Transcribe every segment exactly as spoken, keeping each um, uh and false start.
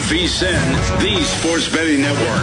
VSiN, the Sports Betting Network.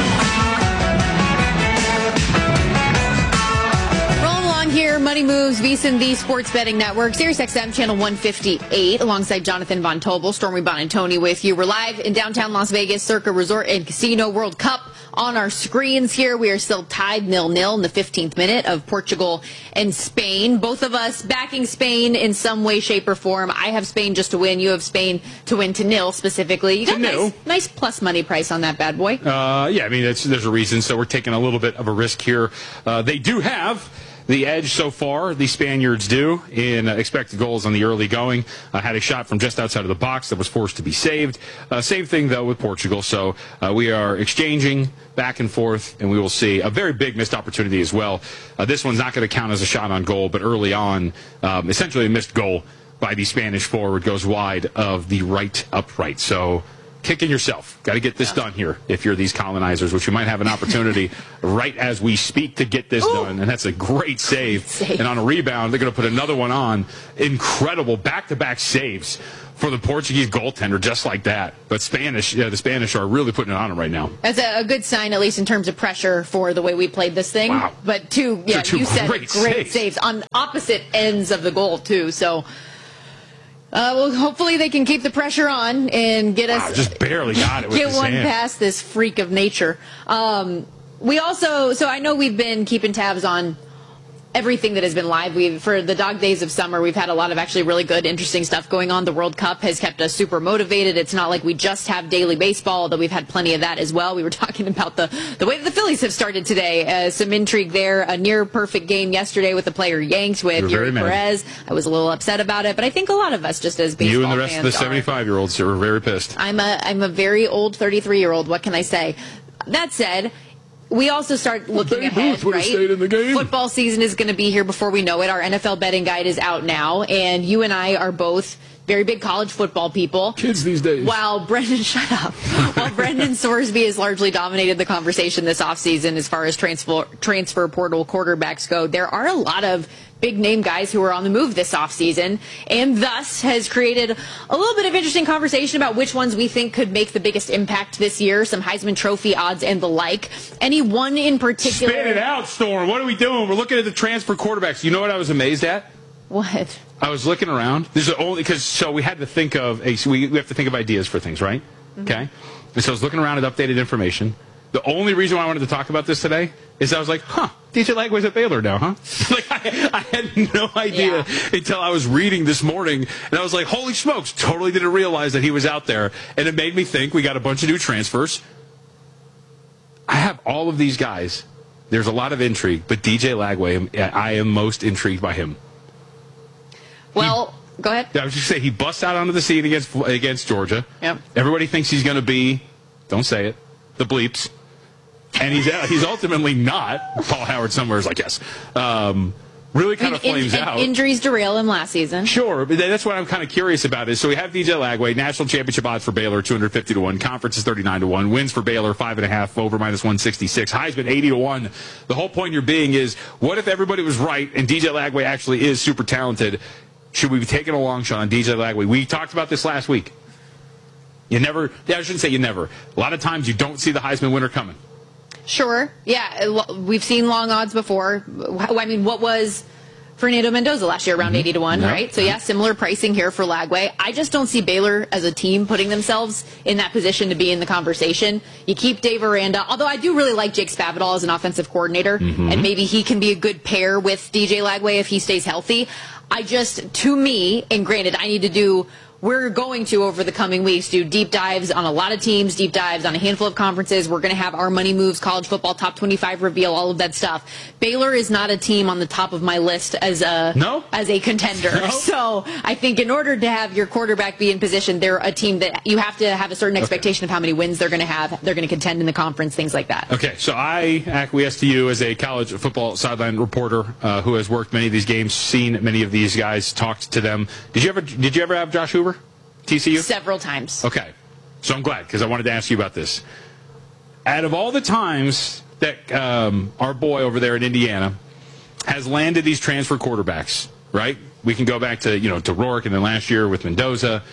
Here, Money Moves, VSiN, the Sports Betting Network, Sirius X M channel one fifty-eight, alongside Jonathan Von Tobel, Stormy Bonantoni with you. We're live in downtown Las Vegas, Circa Resort and Casino. World Cup on our screens here. We are still tied nil-nil in the fifteenth minute of Portugal and Spain. Both of us backing Spain in some way, shape, or form. I have Spain just to win. You have Spain to win to nil specifically. You got a nice, nice plus money price on that bad boy. Uh, yeah, I mean, it's, there's a reason, so we're taking a little bit of a risk here. Uh, they do have the edge so far, the Spaniards do, in uh, expected goals on the early going. Uh, had a shot from just outside of the box that was forced to be saved. Uh, same thing, though, with Portugal. So uh, we are exchanging back and forth, and we will see a very big missed opportunity as well. Uh, this one's not going to count as a shot on goal, but early on, um, essentially a missed goal by the Spanish forward goes wide of the right upright. So kicking yourself. Got to get this yeah. done here if you're these colonizers, which you might have an opportunity right as we speak to get this Ooh. done. And that's a great save. save. And on a rebound, they're going to put another one on. Incredible back-to-back saves for the Portuguese goaltender, just like that. But Spanish, yeah, the Spanish are really putting it on him right now. That's a, a good sign, at least in terms of pressure for the way we played this thing. Wow. But two, yeah, two you said great, great saves. saves on opposite ends of the goal, too. So Uh, well, hopefully they can keep the pressure on and get us. Wow, just barely got it with get his one hand. past this freak of nature. Um, we also, so I know we've been keeping tabs on everything that has been live. We've, for the dog days of summer, we've had a lot of actually really good, interesting stuff going on. The World Cup has kept us super motivated. It's not like we just have daily baseball, although we've had plenty of that as well. We were talking about the, the way that the Phillies have started today. Uh, some intrigue there. A near-perfect game yesterday with the player yanked with Yuri Perez. I was a little upset about it, but I think a lot of us, just as baseball You and the rest fans of the seventy-five-year-olds were very pissed. I'm a, I'm a very old thirty-three-year-old. What can I say? That said, we also start looking well, ahead, right? Stayed in the game. Football season is going to be here before we know it. Our N F L betting guide is out now, and you and I are both very big college football people. Kids these days. While Brendan, shut up. While Brendan Sorsby has largely dominated the conversation this offseason as far as transfer, transfer portal quarterbacks go, there are a lot of big-name guys who are on the move this offseason, and thus has created a little bit of interesting conversation about which ones we think could make the biggest impact this year, some Heisman Trophy odds and the like. Any one in particular? Spit it out, Storm. What are we doing? We're looking at the transfer quarterbacks. You know what I was amazed at? What? I was looking around. There's only because so we had to think of a so we, we have to think of ideas for things, right? Mm-hmm. Okay. And so I was looking around at updated information. The only reason why I wanted to talk about this today is I was like, huh, D J Lagway's at Baylor now, huh? Like, I, I had no idea yeah. until I was reading this morning, and I was like, holy smokes, totally didn't realize that he was out there. And it made me think we got a bunch of new transfers. I have all of these guys. There's a lot of intrigue, but D J Lagway, I am most intrigued by him. Well, he, go ahead. I was just saying, he busts out onto the scene against, against Georgia. Yep. Everybody thinks he's going to be, don't say it, the bleeps. And he's he's ultimately not. Paul Howard somewhere is like, yes. Um, really kind of flames in, in, out. Injuries derail him last season. Sure, but that's what I'm kind of curious about. Is so we have D J Lagway, national championship odds for Baylor, two hundred fifty to one. Conference is thirty-nine to one. Wins for Baylor, five and a half, over minus one sixty-six. Heisman, eighty to one. The whole point here being is, what if everybody was right and D J Lagway actually is super talented? Should we be taking a long shot on D J Lagway? We talked about this last week. You never, yeah, I shouldn't say you never. A lot of times you don't see the Heisman winner coming. Sure. Yeah, we've seen long odds before. I mean, what was Fernando Mendoza last year, around mm-hmm. eighty to one, yeah. right? So, yeah, similar pricing here for Lagway. I just don't see Baylor as a team putting themselves in that position to be in the conversation. You keep Dave Aranda, although I do really like Jake Spavital as an offensive coordinator, mm-hmm. and maybe he can be a good pair with D J Lagway if he stays healthy. I just, to me, and granted, I need to do... We're going to, over the coming weeks, do deep dives on a lot of teams, deep dives on a handful of conferences. We're going to have our Money Moves college football top twenty-five reveal, all of that stuff. Baylor is not a team on the top of my list as a no? as a contender. No? So I think in order to have your quarterback be in position, they're a team that you have to have a certain expectation okay. of how many wins they're going to have. They're going to contend in the conference, things like that. Okay, so I acquiesce to you as a college football sideline reporter uh, who has worked many of these games, seen many of these guys, talked to them. Did you ever? Did you ever have Josh Hoover? T C U? Several times. Okay. So I'm glad, because I wanted to ask you about this. Out of all the times that um, our boy over there in Indiana has landed these transfer quarterbacks, right? We can go back to, you know, to Rourke and then last year with Mendoza.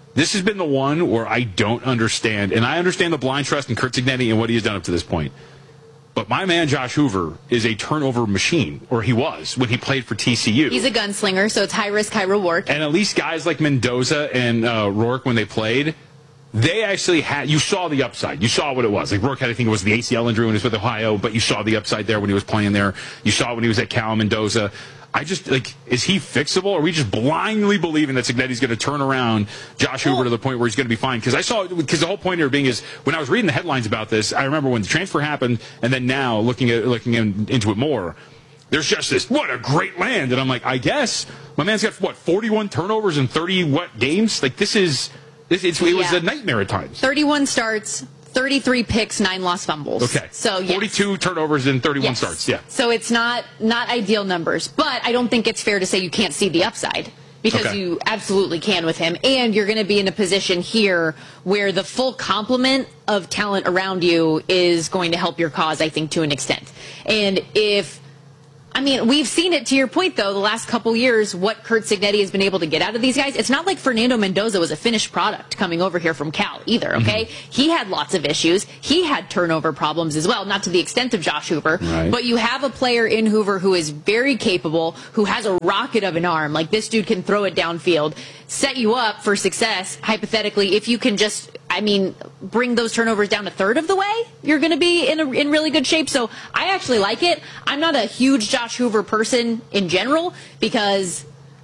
this has been the one where I don't understand. And I understand the blind trust in Curt Cignetti and what he has done up to this point. But my man, Josh Hoover, is a turnover machine, or he was when he played for T C U. He's a gunslinger, so it's high risk, high reward. And at least guys like Mendoza and uh, Rourke, when they played, they actually had, you saw the upside. You saw what it was. Like Rourke had, I think it was the A C L injury when he was with Ohio, but you saw the upside there when he was playing there. You saw it when he was at Cal. Mendoza. I just, like, is he fixable? Or are we just blindly believing that Cignetti's going to turn around Josh Hoover to the point where he's going to be fine? Because I saw, because the whole point here being is, when I was reading the headlines about this, I remember when the transfer happened, and then now, looking at looking in, into it more, there's just this, what a great land. And I'm like, I guess, my man's got, what, forty-one turnovers in thirty, what, games? Like, this is, this, it's, it was yeah. a nightmare at times. thirty-one starts, thirty-three picks, nine lost fumbles. Okay. So yes. forty-two turnovers in thirty-one yes. starts. Yeah. So it's not not ideal numbers, but I don't think it's fair to say you can't see the upside, because okay. you absolutely can with him, and you're going to be in a position here where the full complement of talent around you is going to help your cause, I think, to an extent. And if I mean, we've seen it, to your point, though, the last couple years, what Curt Cignetti has been able to get out of these guys. It's not like Fernando Mendoza was a finished product coming over here from Cal either, okay? Mm-hmm. He had lots of issues. He had turnover problems as well, not to the extent of Josh Hoover. Right. But you have a player in Hoover who is very capable, who has a rocket of an arm. Like, this dude can throw it downfield, set you up for success, hypothetically, if you can just, I mean, bring those turnovers down a third of the way, you're going to be in a, in really good shape. So I actually like it. I'm not a huge Josh Hoover person in general, because,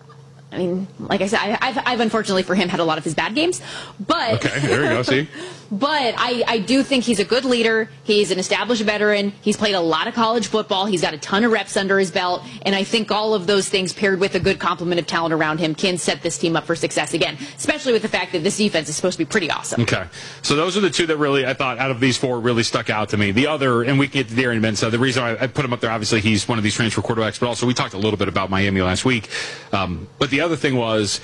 I mean, like I said, I, I've, I've unfortunately for him had a lot of his bad games. But okay, there you go, see? But I, I do think he's a good leader. He's an established veteran. He's played a lot of college football. He's got a ton of reps under his belt. And I think all of those things, paired with a good complement of talent around him, can set this team up for success again, especially with the fact that this defense is supposed to be pretty awesome. Okay. So those are the two that really, I thought, out of these four, really stuck out to me. The other, and we can get to Darian Mensah. The reason I, I put him up there, obviously, he's one of these transfer quarterbacks, but also we talked a little bit about Miami last week. Um, but the other thing was,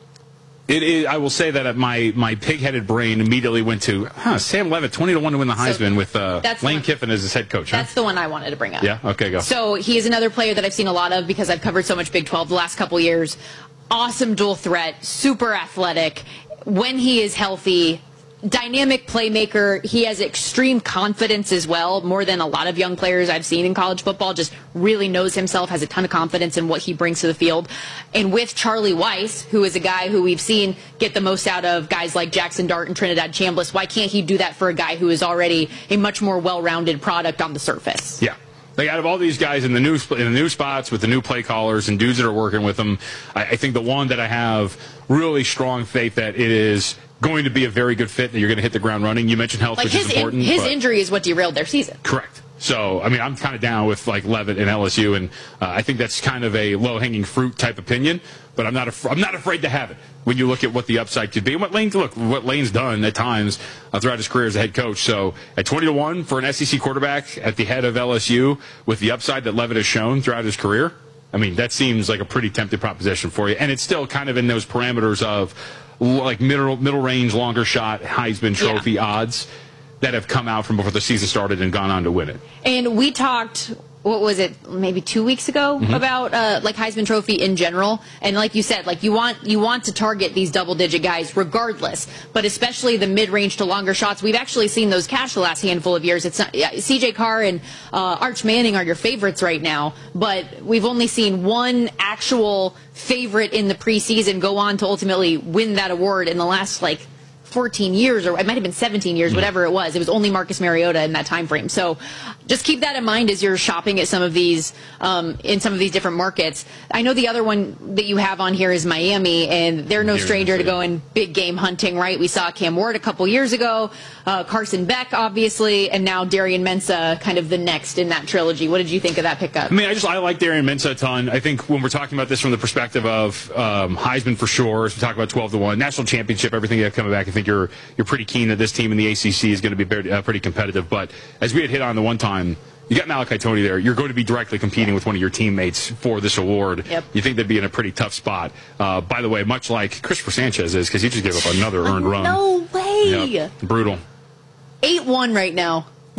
It is, I will say that my, my pig-headed brain immediately went to, huh, Sam Levitt, twenty to one to win the Heisman, so with uh, Lane one, Kiffin as his head coach. Huh? That's the one I wanted to bring up. Yeah? Okay, go. So he is another player that I've seen a lot of because I've covered so much Big twelve the last couple years. Awesome dual threat, super athletic. When he is healthy, dynamic playmaker. He has extreme confidence as well, more than a lot of young players I've seen in college football. Just really knows himself, has a ton of confidence in what he brings to the field. And with Charlie Weis, who is a guy who we've seen get the most out of guys like Jackson Dart and Trinidad Chambliss, why can't he do that for a guy who is already a much more well-rounded product on the surface? Yeah. Like, out of all these guys in the new in the new spots with the new play callers and dudes that are working with them, I, I think the one that I have really strong faith that it is going to be a very good fit, that you're going to hit the ground running. You mentioned health, like which his is important. In, his but injury is what derailed their season. Correct. So, I mean, I'm kind of down with, like, Levitt and L S U, and uh, I think that's kind of a low-hanging fruit type opinion, but I'm not af- I'm not afraid to have it when you look at what the upside could be. And what Lane, look, what Lane's done at times uh, throughout his career as a head coach. So, at twenty to one for an S E C quarterback at the head of L S U with the upside that Levitt has shown throughout his career, I mean, that seems like a pretty tempting proposition for you. And it's still kind of in those parameters of, like, middle middle range, longer shot, Heisman Trophy yeah. odds that have come out from before the season started and gone on to win it. And we talked, what was it, maybe two weeks ago, mm-hmm. about uh, like Heisman Trophy in general. And like you said, like you want you want to target these double-digit guys regardless, but especially the mid-range to longer shots. We've actually seen those cash the last handful of years. It's not, yeah, C J Carr and uh, Arch Manning are your favorites right now, but we've only seen one actual favorite in the preseason go on to ultimately win that award in the last, like, fourteen years, or it might have been seventeen years, whatever it was. It was only Marcus Mariota in that time frame. So just keep that in mind as you're shopping at some of these, um, in some of these different markets. I know the other one that you have on here is Miami, and they're no stranger to going big game hunting, right? We saw Cam Ward a couple years ago, uh, Carson Beck, obviously, and now Darian Mensah, kind of the next in that trilogy. What did you think of that pickup? I mean, I just I like Darian Mensah a ton. I think when we're talking about this from the perspective of um, Heisman for sure, as we talk about twelve to one, national championship, everything that coming back, I think you're you're pretty keen that this team in the A C C is going to be very, uh, pretty competitive. But as we had hit on the one time, you got Malachi Toney there. You're going to be directly competing with one of your teammates for this award. Yep. You think they'd be in a pretty tough spot. Uh, by the way, much like Christopher Sanchez is, because he just gave up another earned run. No way. Yep. Brutal. eight one right now.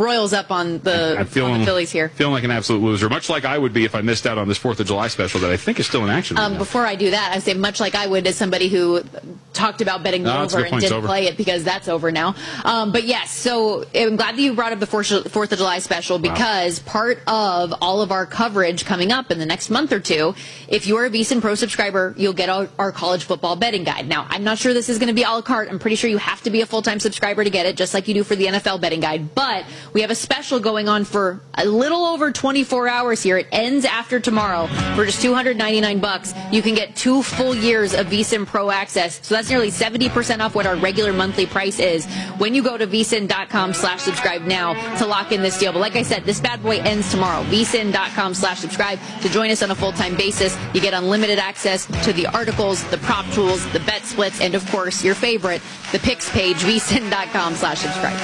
Royals up on the, I'm feeling, on the Phillies here. Feeling like an absolute loser, much like I would be if I missed out on this fourth of July special that I think is still in action right um, now. Before I do that, I say much like I would as somebody who talked about betting no, over and didn't over. play it because that's over now. Um, but yes, so I'm glad that you brought up the fourth of July special because wow. part of all of our coverage coming up in the next month or two, if you're a VSiN Pro subscriber, you'll get our, our college football betting guide. Now, I'm not sure this is going to be a la carte. I'm pretty sure you have to be a full-time subscriber to get it, just like you do for the N F L betting guide. But we have a special going on for a little over twenty-four hours here. It ends after tomorrow for just two hundred ninety-nine bucks. You can get two full years of VSiN Pro access. So that's nearly seventy percent off what our regular monthly price is when you go to vsin.com slash subscribe now to lock in this deal. But like I said, this bad boy ends tomorrow. vsin.com slash subscribe to join us on a full-time basis. You get unlimited access to the articles, the prop tools, the bet splits, and of course, your favorite, the picks page, vsin.com slash subscribe.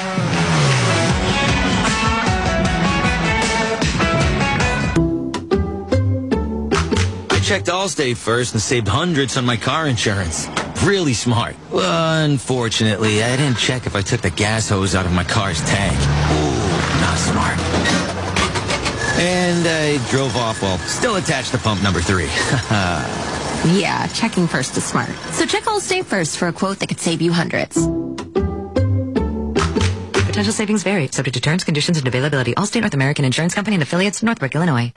I checked Allstate first and saved hundreds on my car insurance. Really smart. Unfortunately, I didn't check if I took the gas hose out of my car's tank. Ooh, not smart. And I drove off while still attached to pump number three. Yeah, checking first is smart. So check Allstate first for a quote that could save you hundreds. Potential savings vary, subject to terms, conditions, and availability. Allstate North American Insurance Company and affiliates, Northbrook, Illinois.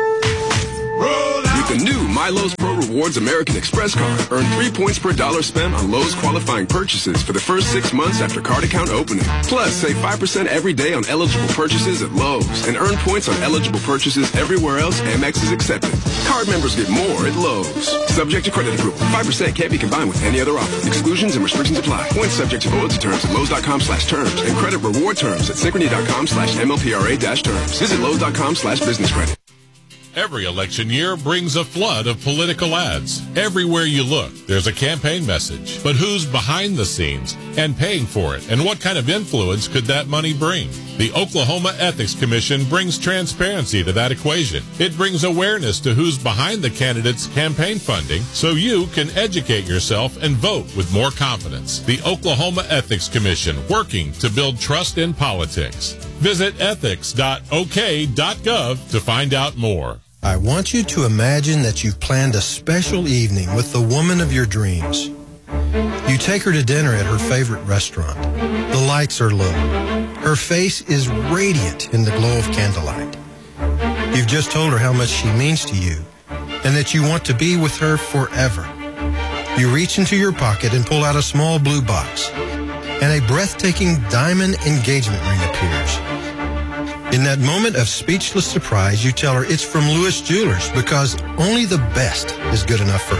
With the new My Lowe's Pro Rewards American Express card, earn three points per dollar spent on Lowe's qualifying purchases for the first six months after card account opening. Plus, save five percent every day on eligible purchases at Lowe's and earn points on eligible purchases everywhere else Amex is accepted. Card members get more at Lowe's. Subject to credit approval. five percent can't be combined with any other offer. Exclusions and restrictions apply. Points subject to loyalty terms at Lowe's.com slash terms and credit reward terms at Synchrony.com slash MLPRA dash terms. Visit Lowe's.com slash business credit. Every election year brings a flood of political ads. Everywhere you look, there's a campaign message. But who's behind the scenes and paying for it? And what kind of influence could that money bring? The Oklahoma Ethics Commission brings transparency to that equation. It brings awareness to who's behind the candidate's campaign funding so you can educate yourself and vote with more confidence. The Oklahoma Ethics Commission, working to build trust in politics. Visit ethics dot o k dot gov to find out more. I want you to imagine that you've planned a special evening with the woman of your dreams. You take her to dinner at her favorite restaurant. The lights are low. Her face is radiant in the glow of candlelight. You've just told her how much she means to you and that you want to be with her forever. You reach into your pocket and pull out a small blue box, and a breathtaking diamond engagement ring appears. In that moment of speechless surprise, you tell her it's from Lewis Jewelers because only the best is good enough for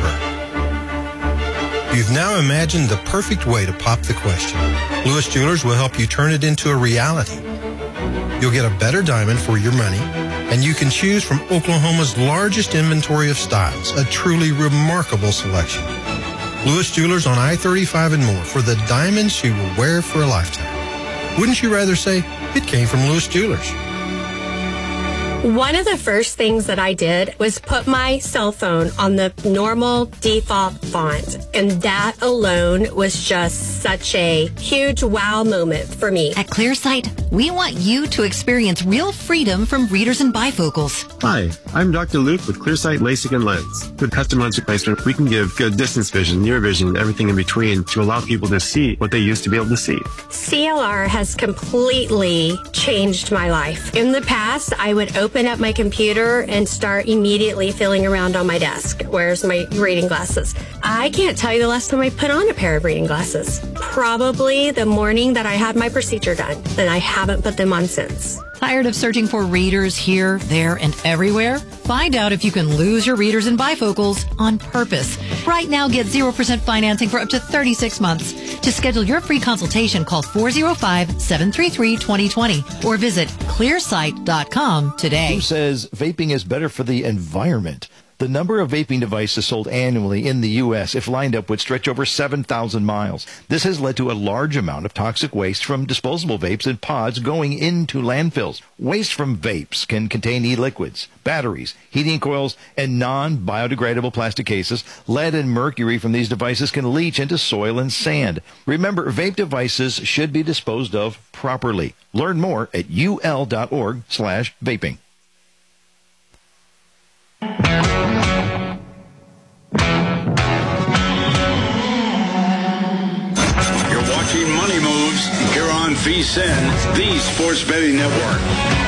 her. You've now imagined the perfect way to pop the question. Lewis Jewelers will help you turn it into a reality. You'll get a better diamond for your money, and you can choose from Oklahoma's largest inventory of styles, a truly remarkable selection. Lewis Jewelers on I thirty-five and more for the diamonds you will wear for a lifetime. Wouldn't you rather say it came from Lewis Jewelers? One of the first things that I did was put my cell phone on the normal default font, and that alone was just such a huge wow moment for me. At ClearSight, we want you to experience real freedom from readers and bifocals. Hi, I'm Doctor Luke with ClearSight LASIK and Lens. With custom lens replacement, we can give good distance vision, near vision, and everything in between to allow people to see what they used to be able to see. C L R has completely changed my life. In the past, I would open up my computer and start immediately feeling around on my desk. Where's my reading glasses? I can't tell you the last time I put on a pair of reading glasses. Probably the morning that I had my procedure done, and I haven't put them on since. Tired of searching for readers here, there, and everywhere? Find out if you can lose your readers and bifocals on purpose. Right now, get zero percent financing for up to thirty-six months. To schedule your free consultation, call four oh five, seven three three, two oh two oh or visit clearsight dot com today. Who says vaping is better for the environment? The number of vaping devices sold annually in the U S, if lined up, would stretch over seven thousand miles. This has led to a large amount of toxic waste from disposable vapes and pods going into landfills. Waste from vapes can contain e-liquids, batteries, heating coils, and non-biodegradable plastic cases. Lead and mercury from these devices can leach into soil and sand. Remember, vape devices should be disposed of properly. Learn more at ul.org slash vaping. You're watching Money Moves here on V S I N, the Sports Betting Network.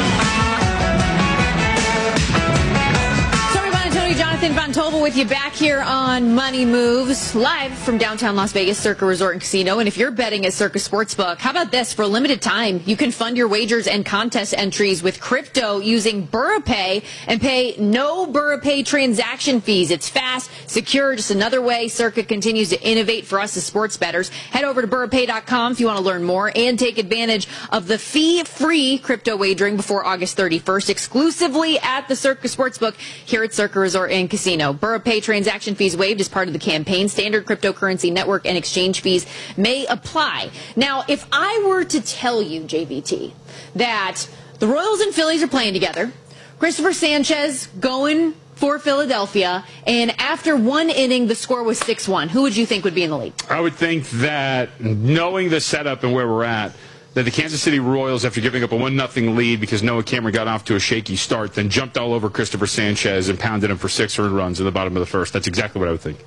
Jonathan Von Tobel with you back here on Money Moves, live from downtown Las Vegas, Circa Resort and Casino. And if you're betting at Circa Sportsbook, how about this? For a limited time, you can fund your wagers and contest entries with crypto using BurraPay and pay no BurraPay transaction fees. It's fast, secure, just another way Circa continues to innovate for us as sports bettors. Head over to burra pay dot com if you want to learn more and take advantage of the fee-free crypto wagering before August thirty-first, exclusively at the Circa Sportsbook here at Circa Resort and Casino. BurraPay transaction fees waived as part of the campaign. Standard cryptocurrency network and exchange fees may apply. Now, if I were to tell you, J V T, that the Royals and Phillies are playing together, Christopher Sanchez going for Philadelphia, and after one inning, the score was six one, who would you think would be in the lead? I would think that, knowing the setup and where we're at, that the Kansas City Royals, after giving up a one nothing lead because Noah Cameron got off to a shaky start, then jumped all over Christopher Sanchez and pounded him for six earned runs in the bottom of the first. That's exactly what I would think.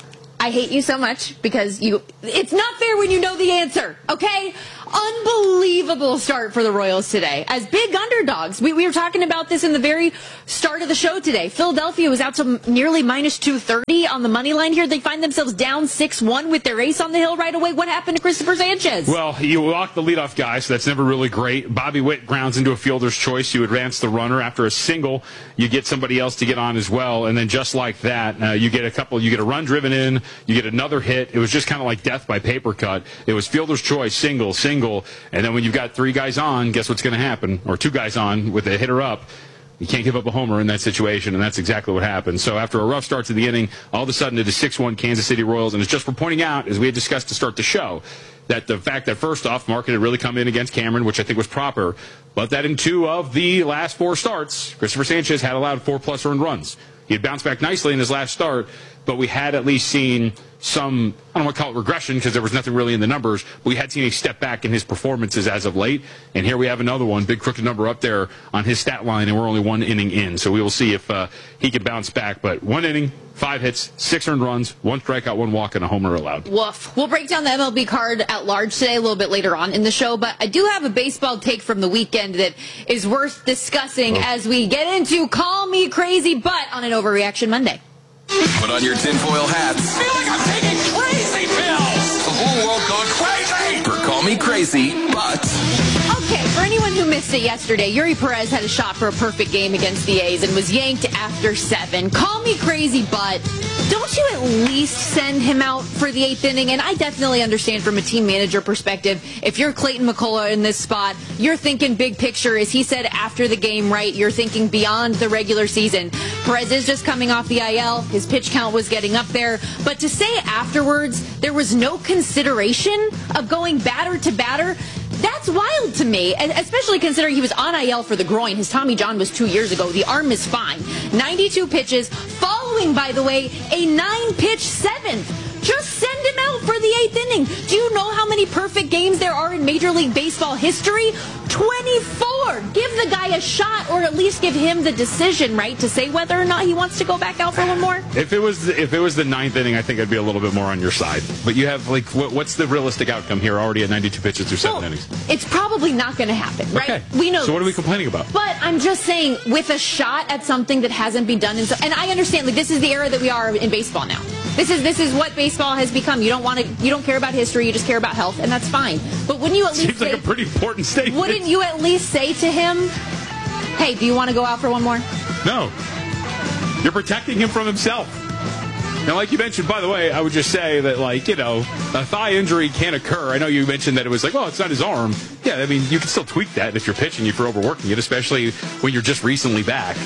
I hate you so much because you. It's not fair when you know the answer, okay? Unbelievable start for the Royals today. As big underdogs, we, we were talking about this in the very start of the show today. Philadelphia was out to nearly minus two thirty on the money line here. They find themselves down six one with their ace on the hill right away. What happened to Christopher Sanchez? Well, you walk the leadoff guy, so that's never really great. Bobby Witt grounds into a fielder's choice. You advance the runner. After a single, you get somebody else to get on as well. And then just like that, uh, you get a couple, you get a run driven in, you get another hit. It was just kind of like death by paper cut. It was fielder's choice, single, single. And then when you've got three guys on, guess what's going to happen? Or two guys on with a hitter up. You can't give up a homer in that situation, and that's exactly what happened. So after a rough start to the inning, all of a sudden it is six one Kansas City Royals. And it's just for pointing out, as we had discussed to start the show, that the fact that first off, Market had really come in against Cameron, which I think was proper, but that in two of the last four starts, Christopher Sanchez had allowed four-plus earned runs. He had bounced back nicely in his last start, but we had at least seen some, I don't want to call it regression because there was nothing really in the numbers, but we had seen a step back in his performances as of late, and here we have another one, big crooked number up there on his stat line, and we're only one inning in, so we will see if uh, he can bounce back, but one inning, five hits, six earned runs, one strikeout, one walk, and a homer allowed. Woof. We'll break down the M L B card at large today a little bit later on in the show, but I do have a baseball take from the weekend that is worth discussing oh. as we get into Call Me Crazy But on an Overreaction Monday. Put on your tinfoil hats. I feel like I'm taking crazy pills. The whole world gone crazy. For Call Me Crazy But. Okay, for anyone who missed it yesterday, Yuri Perez had a shot for a perfect game against the A's and was yanked after seven. Call me crazy, but don't you at least send him out for the eighth inning? And I definitely understand from a team manager perspective, if you're Clayton McCullough in this spot, you're thinking big picture. As he said after the game, right, you're thinking beyond the regular season. Perez is just coming off the I L. His pitch count was getting up there. But to say afterwards there was no consideration of going batter to batter, that's wild to me, and especially considering he was on I L for the groin. His Tommy John was two years ago. The arm is fine. ninety-two pitches, following, by the way, a nine-pitch seventh. Just send him out for the eighth inning. Do you know how many perfect games there are in Major League Baseball history? twenty-four. Give the guy a shot, or at least give him the decision, right, to say whether or not he wants to go back out for one more. If it was the, if it was the ninth inning, I think I'd be a little bit more on your side. But you have, like, what, what's the realistic outcome here already at ninety-two pitches through seven well, innings? It's probably not going to happen, right? Okay. We know. So what are we complaining about? But I'm just saying, with a shot at something that hasn't been done, in so, and I understand, like, this is the era that we are in baseball now. This is this is what baseball has become. You don't want to, you don't care about history, you just care about health, and that's fine. But wouldn't you at least Seems say, like a pretty important statement. Wouldn't you at least say to him, "Hey, do you want to go out for one more?" No. You're protecting him from himself. Now, like you mentioned, by the way, I would just say that, like, you know, a thigh injury can occur. I know you mentioned that it was like, well, it's not his arm. Yeah, I mean, you can still tweak that if you're pitching, if you're overworking it, especially when you're just recently back.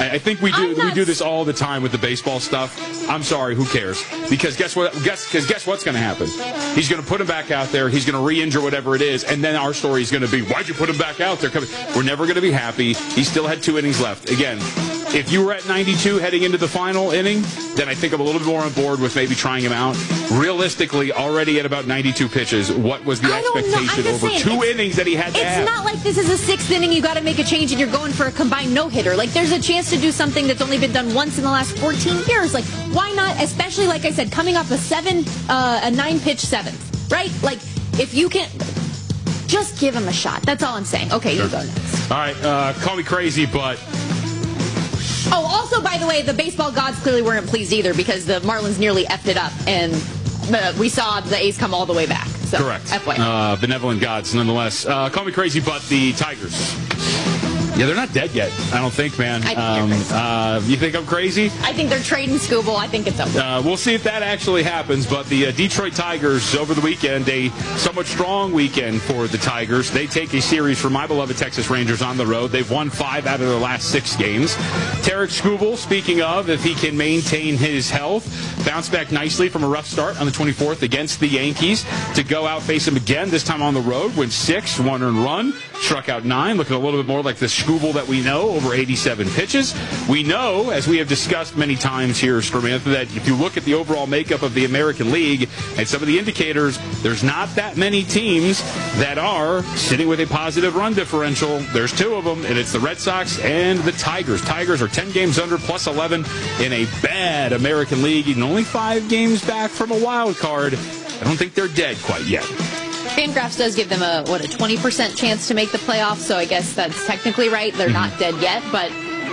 I, I think we do we do this all the time with the baseball stuff. I'm sorry, who cares? Because guess what? Guess because guess what's going to happen? He's going to put him back out there. He's going to re-injure whatever it is, and then our story is going to be, why'd you put him back out there? We're never going to be happy. He still had two innings left. Again, if you were at ninety-two heading into the final inning, then I think I'm a little bit more on board with maybe trying him out. Realistically, already at about ninety-two pitches, what was the expectation over saying, two innings that he had to It's have? not like this is a sixth inning, you got to make a change, and you're going for a combined no-hitter. Like, there's a chance to do something that's only been done once in the last fourteen years. Like, why not? Especially, like I said, coming off a seven, uh, a nine-pitch seventh, right? Like, if you can, just give him a shot. That's all I'm saying. Okay, sure. You go next. All right, uh, call me crazy, but... Oh, also, by the way, the baseball gods clearly weren't pleased either because the Marlins nearly effed it up, and uh, we saw the A's come all the way back. So, correct. F Y I. Uh, benevolent gods, nonetheless. Uh, call me crazy, but the Tigers. Yeah, they're not dead yet, I don't think, man. I think um, you're crazy. Uh, you think I'm crazy? I think they're trading Scooble. I think it's over. Uh, we'll see if that actually happens, but the uh, Detroit Tigers over the weekend, a somewhat strong weekend for the Tigers. They take a series from my beloved Texas Rangers on the road. They've won five out of their last six games. Tarek Skubal, speaking of, if he can maintain his health, bounced back nicely from a rough start on the twenty-fourth against the Yankees to go out, face them again, this time on the road, win six, one earned run, struck out nine, looking a little bit more like the Skubal that we know, over eighty-seven pitches. We know, as we have discussed many times here, Spermantha, that if you look at the overall makeup of the American League and some of the indicators, there's not that many teams that are sitting with a positive run differential. There's two of them, and it's the Red Sox and the Tigers. Tigers are ten games under, plus eleven in a bad American League, and only five games back from a wild card. I don't think they're dead quite yet. Fangraphs does give them a, what, a twenty percent chance to make the playoffs, so I guess that's technically right. They're mm-hmm. not dead yet, but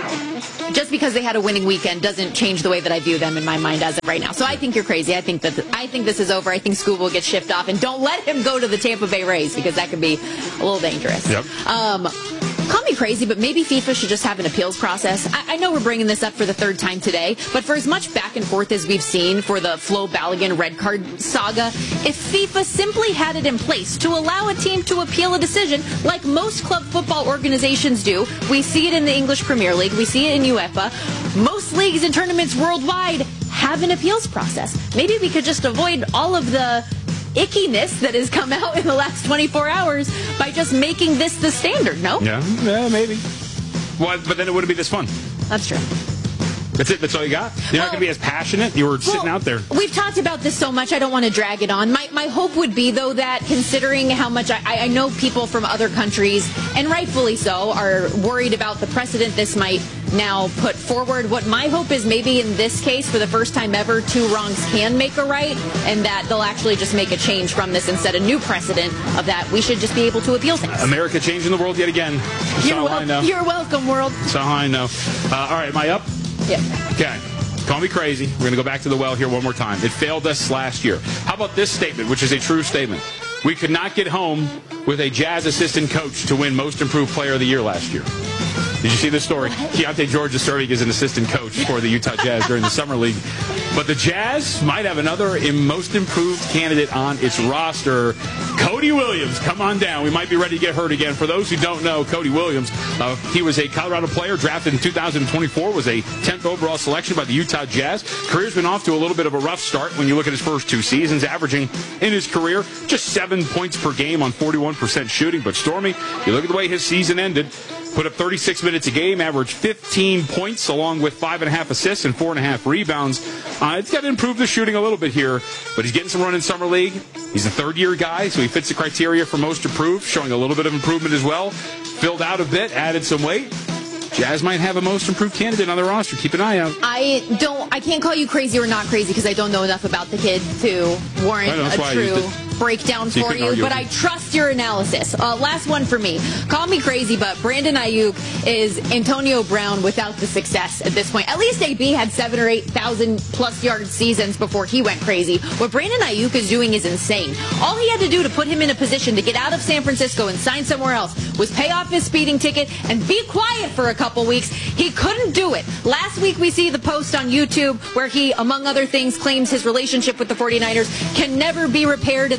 just because they had a winning weekend doesn't change the way that I view them in my mind as of right now. So I think you're crazy. I think that th- I think this is over. I think Scoob will get shipped off, and don't let him go to the Tampa Bay Rays because that could be a little dangerous. Yep. Um, Call me crazy, but maybe FIFA should just have an appeals process. I, I know we're bringing this up for the third time today, but for as much back and forth as we've seen for the Flo Balogun red card saga, if FIFA simply had it in place to allow a team to appeal a decision like most club football organizations do, we see it in the English Premier League, we see it in UEFA, most leagues and tournaments worldwide have an appeals process. Maybe we could just avoid all of the ickiness that has come out in the last twenty-four hours by just making this the standard, no? Yeah, yeah, maybe. Well, but then it wouldn't be this fun. That's true. That's it? That's all you got? You're well, not going to be as passionate? You were well, sitting out there. We've talked about this so much, I don't want to drag it on. My my hope would be, though, that considering how much I, I know people from other countries, and rightfully so, are worried about the precedent this might now put forward. What my hope is, maybe in this case, for the first time ever, two wrongs can make a right, and that they'll actually just make a change from this and set a new precedent of that. We should just be able to appeal things. America changing the world yet again. That's you're, all wel- I know. You're welcome, world. That's all I know. Uh, all right, am I up? Yeah. Okay. Call me crazy. We're going to go back to the well here one more time. It failed us last year. How about this statement, which is a true statement? We could not get home with a Jazz assistant coach to win Most Improved Player of the Year last year. Did you see this story? Keontae George is serving as an assistant coach for the Utah Jazz during the Summer League. But the Jazz might have another most improved candidate on its roster. Cody Williams, come on down. We might be ready to get hurt again. For those who don't know, Cody Williams, uh, he was a Colorado player drafted in two thousand twenty-four, was a tenth overall selection by the Utah Jazz. Career's been off to a little bit of a rough start when you look at his first two seasons, averaging in his career just seven points per game on forty-one percent shooting. But Stormy, you look at the way his season ended, put up thirty-six minutes a game, averaged fifteen points, along with five and a half assists and four and a half rebounds. Uh, it's got to improve the shooting a little bit here, but he's getting some run in Summer League. He's a third-year guy, so he fits the criteria for most improved, showing a little bit of improvement as well. Filled out a bit, added some weight. Jazz might have a most improved candidate on their roster. Keep an eye out. I don't. I can't call you crazy or not crazy because I don't know enough about the kid to warrant know, a true breakdown so for you. you but I trust your analysis. Uh, last one for me. Call me crazy, but Brandon Ayuk is Antonio Brown without the success at this point. At least A B had seven or eight thousand plus yard seasons before he went crazy. What Brandon Ayuk is doing is insane. All he had to do to put him in a position to get out of San Francisco and sign somewhere else was pay off his speeding ticket and be quiet for a couple weeks. He couldn't do it. Last week we see the post on YouTube where he, among other things, claims his relationship with the forty-niners can never be repaired, and the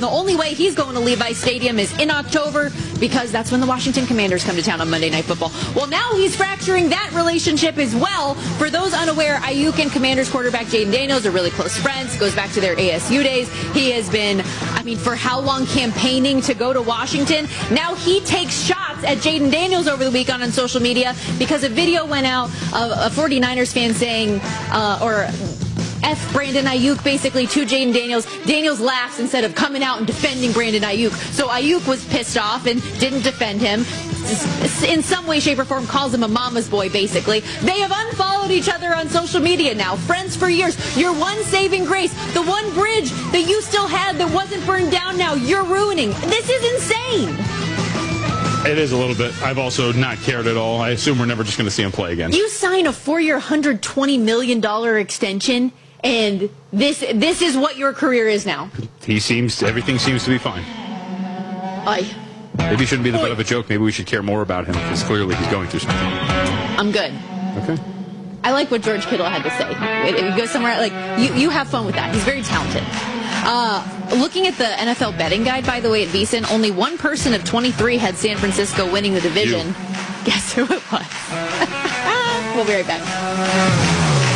only way he's going to Levi Stadium is in October, because that's when the Washington Commanders come to town on Monday Night Football. Well, now he's fracturing that relationship as well. For those unaware, Ayuk and Commanders quarterback Jaden Daniels are really close friends. Goes back to their A S U days. He has been, I mean, for how long campaigning to go to Washington? Now he takes shots at Jaden Daniels over the weekend on social media because a video went out of a forty-niners fan saying, uh, or F Brandon Ayuk basically to Jaden Daniels. Daniels laughs instead of coming out and defending Brandon Ayuk. So Ayuk was pissed off and didn't defend him. In some way, shape, or form calls him a mama's boy, basically. They have unfollowed each other on social media now. Friends for years. Your one saving grace, the one bridge that you still had that wasn't burned down now, you're ruining. This is insane. It is a little bit. I've also not cared at all. I assume we're never just going to see him play again. You sign a four-year, one hundred twenty million dollars extension, and this this is what your career is now. He seems, everything seems to be fine. I. Maybe it shouldn't be the butt of a joke. Maybe we should care more about him, because clearly he's going through something. I'm good. Okay. I like what George Kittle had to say. If you go somewhere, like, you, you have fun with that. He's very talented. Uh, looking at the N F L betting guide, by the way, at VSiN, only one person of twenty-three had San Francisco winning the division. You. Guess who it was? We'll be right back.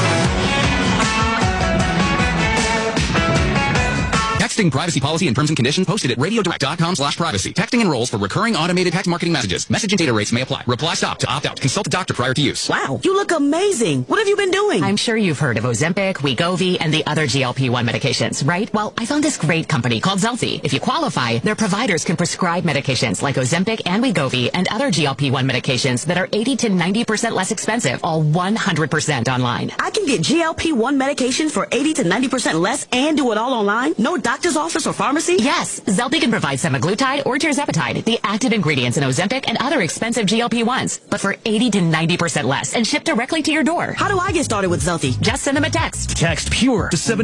Texting privacy policy and terms and conditions posted at radiodirect.com slash privacy. Texting enrolls for recurring automated text marketing messages. Message and data rates may apply. Reply stop to opt out. Consult a doctor prior to use. Wow, you look amazing. What have you been doing? I'm sure you've heard of Ozempic, Wegovy, and the other G L P one medications, right? Well, I found this great company called Zelfie. If you qualify, their providers can prescribe medications like Ozempic and Wegovy and other G L P one medications that are eighty to ninety percent less expensive, all one hundred percent online. I can get G L P one medication for eighty to ninety percent less and do it all online? No doctor's office or pharmacy? Yes, Zelfie can provide semaglutide or tirzepatide, the active ingredients in Ozempic and other expensive G L P ones, but for eighty to ninety percent less and shipped directly to your door. How do I get started with Zelfie? Just send them a text. Text PURE to seven